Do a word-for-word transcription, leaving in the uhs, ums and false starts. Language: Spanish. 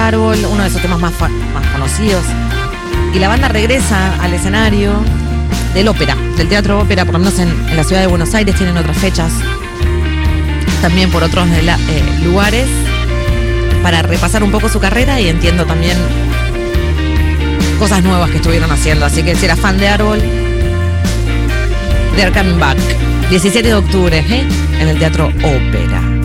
Árbol, uno de esos temas más, fa- más conocidos. Y la banda regresa al escenario del ópera, del Teatro Ópera, por lo menos en, en la ciudad de Buenos Aires, tienen otras fechas, también por otros de la, eh, lugares, para repasar un poco su carrera y entiendo también cosas nuevas que estuvieron haciendo. Así que si eras fan de Árbol, they're coming back. diecisiete de octubre, ¿eh? En el Teatro Ópera.